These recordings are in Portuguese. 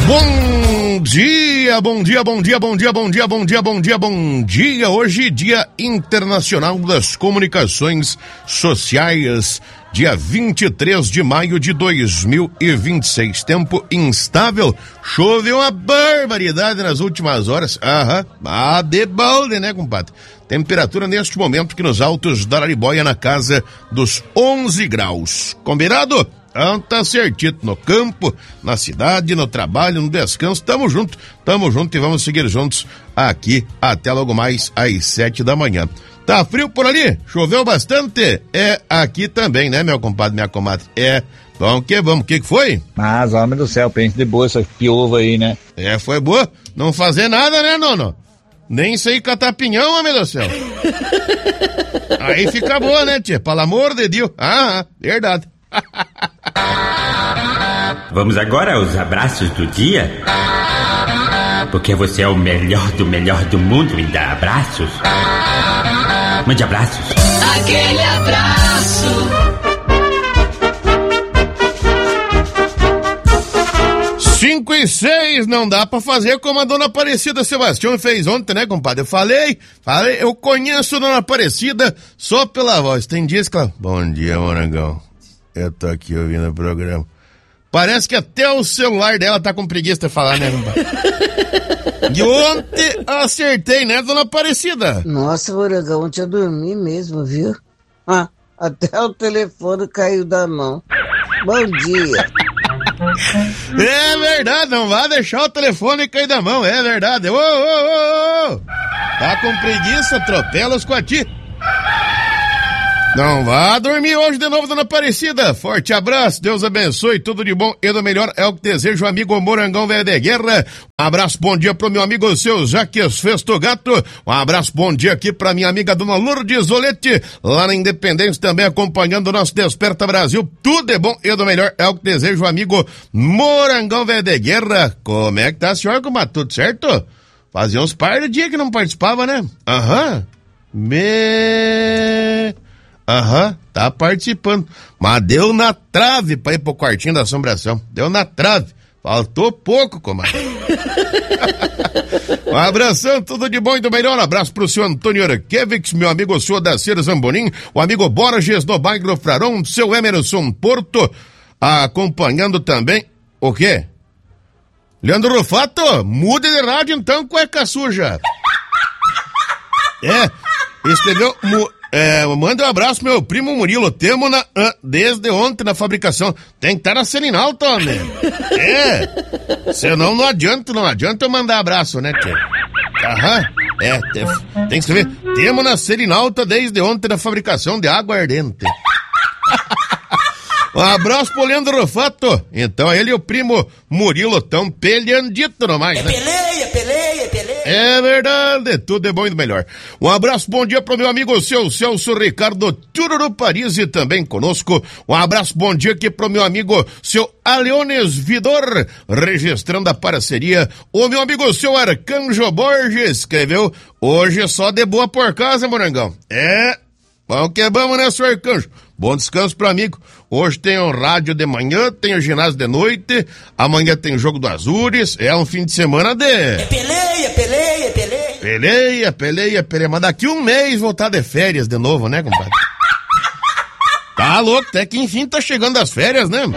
Bom dia, bom dia, bom dia, bom dia, bom dia, bom dia, bom dia, bom dia. Hoje, Dia Internacional das Comunicações Sociais, dia 23 de maio de 2026. Tempo instável, choveu uma barbaridade nas últimas horas. De balde, né, compadre? Temperatura neste momento que nos altos da Araribóia na casa dos 11 graus. Combinado? Tá certito, no campo, na cidade, no trabalho, no descanso, tamo junto e vamos seguir juntos aqui até logo mais às 7 da manhã. Tá frio por ali? Choveu bastante? É, aqui também, né, meu compadre, minha comadre? É, vamos que vamos, o que foi? Mas, homem do céu, pense de boa essa piova aí, né? É, foi boa? Não fazer nada, né, nono? Nem sei catar pinhão, homem do céu. Aí fica boa, né, tia? Pelo amor de Deus. Verdade. Vamos agora aos abraços do dia? Porque você é o melhor do mundo e dá abraços. Mande abraços. Aquele abraço. 5 e 6, não dá pra fazer como a dona Aparecida Sebastião fez ontem, né, compadre? Eu falei, eu conheço a dona Aparecida só pela voz. Tem dias que ela... Bom dia, Morangão. Eu tô aqui ouvindo o programa. Parece que até o celular dela tá com preguiça de falar, né, compadre? E ontem acertei, né, dona Aparecida? Nossa, Morangão, ontem eu dormi mesmo, viu? Até o telefone caiu da mão. Bom dia. É verdade, não vai deixar o telefone cair da mão, é verdade. Ô. Tá com preguiça, atropela os coati. Não vá dormir hoje de novo, dona Aparecida. Forte abraço, Deus abençoe, tudo de bom e do melhor é o que desejo, amigo Morangão Velho de Guerra. Um abraço, bom dia pro meu amigo seu Jaques Festogato. Um abraço, bom dia aqui pra minha amiga dona Lourdes Olete, lá na Independência, também acompanhando o nosso Desperta Brasil. Tudo de bom e do melhor é o que desejo, amigo Morangão Velho de Guerra. Como é que tá, senhor? Como tudo certo? Fazia uns par de dias que não participava, né? Tá participando. Mas deu na trave pra ir pro quartinho da assombração. Deu na trave. Faltou pouco, comadre. Um abração, tudo de bom e do melhor. Um abraço pro senhor Antônio Arquevics, meu amigo o senhor Dacier Zambonim, o amigo Borges do bairro Fraron, seu Emerson Porto, acompanhando também, o quê? Leandro Rufato, mude de rádio então, cueca suja. Escreveu... manda um abraço, meu primo Murilo. Temos desde ontem na fabricação. Tem que estar na Selinalta, homem. Senão não adianta eu mandar abraço, né, tia? Tem que escrever. Temos na Selinalta desde ontem na fabricação de água ardente. Um abraço pro Leandro Rufato. Então ele e o primo Murilo tão peleandito nomais, né? Peleia. É verdade, tudo é bom e do melhor. Um abraço, bom dia pro meu amigo seu Celso Ricardo Tururu Paris e também conosco. Um abraço, bom dia aqui pro meu amigo seu Aleones Vidor, registrando a parceria. O meu amigo seu Arcanjo Borges escreveu: hoje só de boa por casa, Morangão. Vamos que vamos, né, seu Arcanjo? Bom descanso pro amigo. Hoje tem um rádio de manhã, tem o ginásio de noite, amanhã tem o jogo do Azures, é um fim de semana de... Peleia. Mas daqui um mês voltar de férias de novo, né, compadre? Tá louco, até que enfim tá chegando as férias, né?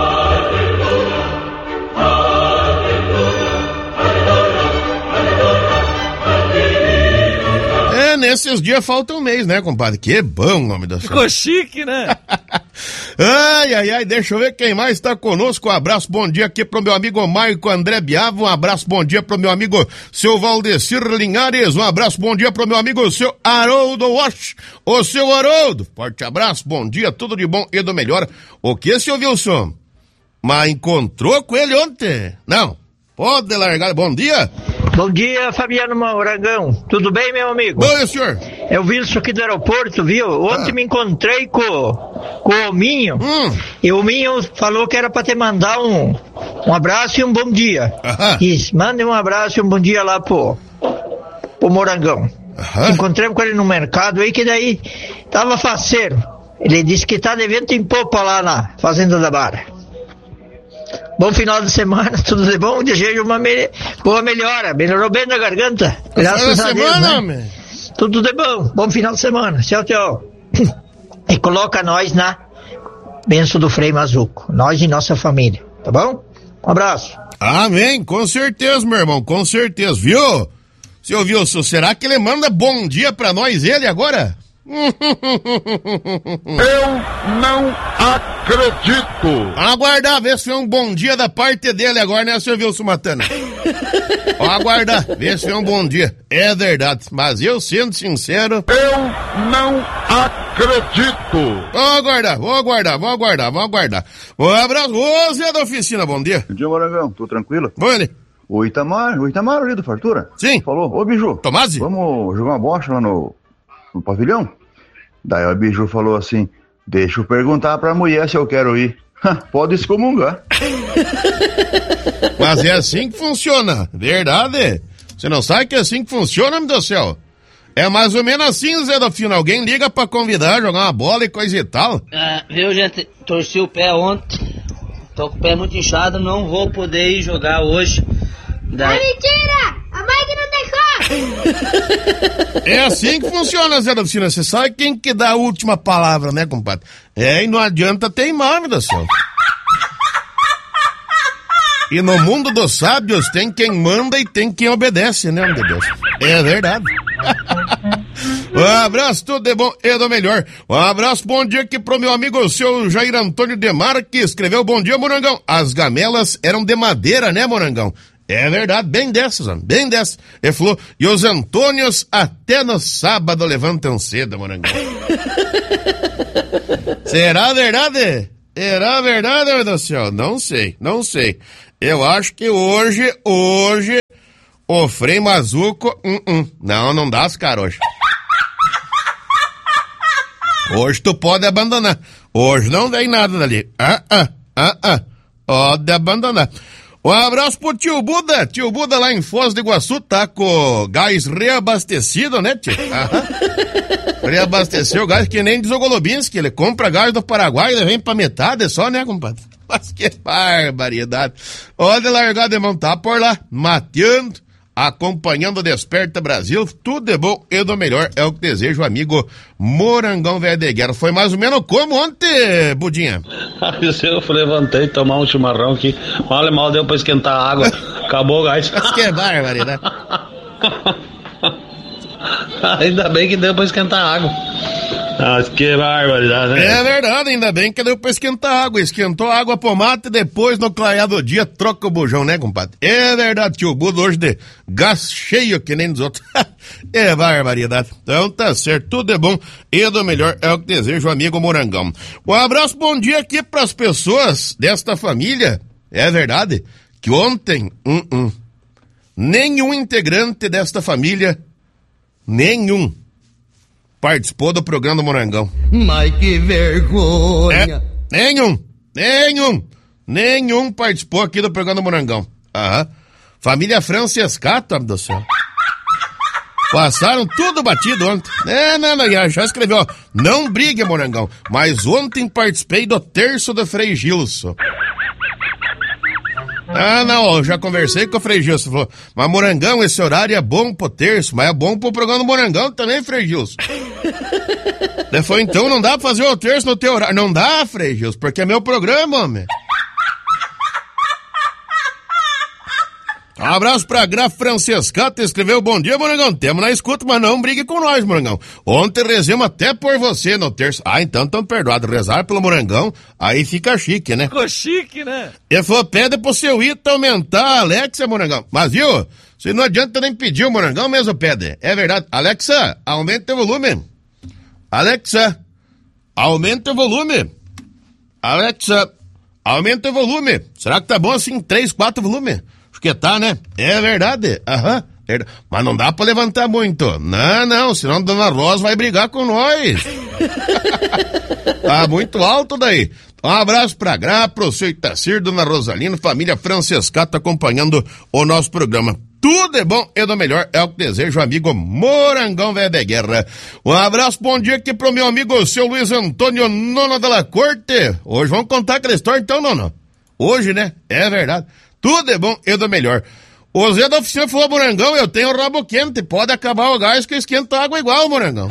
Nesses dias falta um mês, né, compadre? Que bom, nome da Ficou chique, né? Ai, deixa eu ver quem mais está conosco. Um abraço, bom dia aqui pro meu amigo Maico André Biavo. Um abraço, bom dia pro meu amigo seu Valdecir Linhares. Um abraço, bom dia pro meu amigo seu Haroldo Wash. Ô, seu Haroldo, forte abraço, bom dia, tudo de bom e do melhor. O que, seu Wilson? Mas encontrou com ele ontem? Não, pode largar, bom dia. Bom dia, Fabiano Morangão. Tudo bem, meu amigo? Bom, senhor. Eu vi isso aqui do aeroporto, viu? Ontem me encontrei com o Minho. E o Minho falou que era pra te mandar um abraço e um bom dia. Isso, mande um abraço e um bom dia lá pro Morangão. Encontramos com ele no mercado aí, que daí tava faceiro. Ele disse que tá de vento em popa lá na Fazenda da Barra. Bom final de semana, tudo de bom. Desejo uma boa melhora. Melhorou bem na garganta. Graças a Deus, né? Tudo de bom. Bom final de semana. Tchau, tchau. E coloca nós na bênção do Frei Mazuco. Nós e nossa família. Tá bom? Um abraço. Amém. Com certeza, meu irmão. Com certeza. Viu? Você ouviu? Será que ele manda bom dia pra nós, ele, agora? Eu não acredito. Aguardar, ver se foi um bom dia da parte dele agora, né, seu Wilson Matana? Aguardar, ver se foi um bom dia. É verdade, mas eu, sendo sincero... Eu não acredito. Vou aguardar. Um abraço, ô Zé da Oficina, bom dia. Bom dia, Morangão, tudo tranquilo? Bom, ele. O Itamar ali do Fartura? Sim. Falou, ô Biju, Tomasi? Vamos jogar uma bocha lá no pavilhão? Daí o Biju falou assim, deixa eu perguntar pra mulher se eu quero ir. Pode excomungar. Mas é assim que funciona, verdade? Você não sabe que é assim que funciona, meu Deus do céu? É mais ou menos assim, Zé da Fina, alguém liga pra convidar, jogar uma bola e coisa e tal. Viu, gente, torci o pé ontem, tô com o pé muito inchado, não vou poder ir jogar hoje. Daí... É mentira! A mãe que não deixou! É assim que funciona, Zé da Oficina. Você sabe quem que dá a última palavra, né, compadre? E não adianta teimar, meu Deus do céu. E no mundo dos sábios tem quem manda e tem quem obedece, né, meu Deus? É verdade. Um abraço, tudo de bom e do melhor. Um abraço, bom dia aqui pro meu amigo, o seu Jair Antônio Demar, que escreveu bom dia, Morangão. As gamelas eram de madeira, né, Morangão? É verdade, bem dessas, homem, bem dessas. Ele falou, e os Antônios até no sábado levantam cedo, Morangão. Será verdade? Será verdade, meu Deus do céu? Não sei. Eu acho que hoje, o Frei Mazuco, não dá as caras hoje. Hoje tu pode abandonar. Hoje não vem nada dali. Pode abandonar. Um abraço pro tio Buda. Tio Buda lá em Foz do Iguaçu tá com gás reabastecido, né, tio? Reabasteceu o gás que nem diz o Golubinski. Ele compra gás do Paraguai e vem pra metade só, né, compadre? Mas que barbaridade. Olha, largado de mão, tá por lá, mateando, acompanhando o Desperta Brasil, tudo de bom e do melhor, é o que desejo, amigo Morangão Velho de Guerra. Foi mais ou menos como ontem, Budinha? Eu levantei, tomar um chimarrão aqui, mal deu pra esquentar a água, acabou o gás. Que barbaridade. Ainda bem que deu pra esquentar a água. Que barbaridade, né? É verdade, ainda bem que deu pra esquentar a água. Esquentou a água pro mate e depois, no clarear do dia, troca o bujão, né, compadre? É verdade, tio Budo, hoje de gás cheio que nem dos outros. É barbaridade. Então tá certo, tudo é bom e do melhor, é o que desejo, amigo Morangão. Um abraço, bom dia aqui pras pessoas desta família. É verdade que ontem, nenhum integrante desta família, participou do programa do Morangão. Mas que vergonha! Nenhum participou aqui do programa do Morangão. Família Francescato, do céu. Passaram tudo batido ontem. Já escreveu, ó, não brigue, Morangão, mas ontem participei do terço do Frei Gilson. Não, eu já conversei com o Frei Gilson, falou, mas Morangão, esse horário é bom pro terço, mas é bom pro programa do Morangão também, Frei Gilson. Ele falou, então não dá pra fazer o terço no teu horário. Não dá, Frei Gilson, porque é meu programa, homem. Um abraço pra Gra Francescato, escreveu, bom dia, Morangão, temos na escuta, mas não brigue com nós, Morangão. Ontem rezemos até por você no terço. Então tão perdoado, rezar pelo Morangão, aí fica chique, né? Ficou chique, né? Ele falou, pede pro seu Ita aumentar a Alexa, Morangão. Mas viu, se não adianta nem pedir o Morangão mesmo pede. É verdade. Alexa, aumenta o volume. Alexa, aumenta o volume. Alexa, aumenta o volume. Será que tá bom assim, 3, 4 volumes? Acho que tá, né? É verdade. Mas não dá pra levantar muito. Não, senão a Dona Rosa vai brigar com nós. Tá muito alto daí. Um abraço pra Gra, pro seu Itacir, Dona Rosalina, família Francescato acompanhando o nosso programa. Tudo é bom e do melhor, é o que desejo, amigo Morangão Velho de Guerra. Um abraço, bom dia aqui pro meu amigo, o seu Luiz Antônio Nono da La Corte. Hoje vamos contar aquela história então, Nono. Hoje, né? É verdade. Tudo é bom e do melhor. O Zé da oficina falou, Morangão, eu tenho rabo quente, pode acabar o gás que esquenta água igual, Morangão.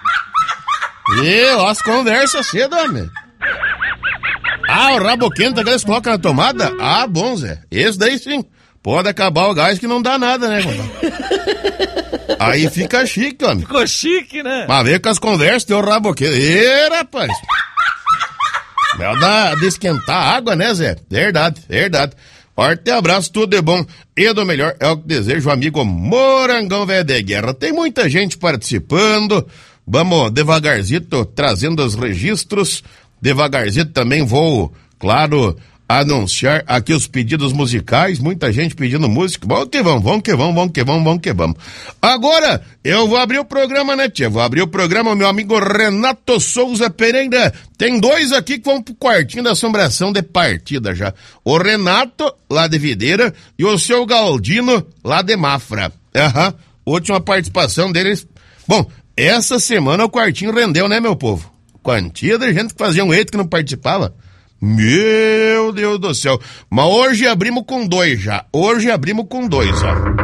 E as conversas cedo, homem. Ah, o rabo quente que eles colocam na tomada? Ah, bom, Zé. Esse daí sim. Pode acabar o gás que não dá nada, né, compadre? Aí fica chique, homem. Ficou chique, né? Mas vê com as conversas, tem o rabo quente. Ê, rapaz. Vai dar de esquentar a água, né, Zé? Verdade, verdade. Forte abraço, tudo de bom e do melhor é o que desejo, amigo Morangão Velho de Guerra. Tem muita gente participando, vamos devagarzinho trazendo os registros, devagarzinho também vou, claro, anunciar aqui os pedidos musicais, muita gente pedindo música, vamos que vamos. Agora, eu vou abrir o programa, né, tia? Vou abrir o programa, meu amigo Renato Souza Pereira, tem 2 aqui que vão pro quartinho da assombração de partida já. O Renato, lá de Videira, e o seu Galdino, lá de Mafra. Última participação deles. Bom, essa semana o quartinho rendeu, né, meu povo? Quantia de gente que fazia um eito que não participava. Meu Deus do céu. Mas hoje abrimos com 2 já. Hoje abrimos com 2, ó.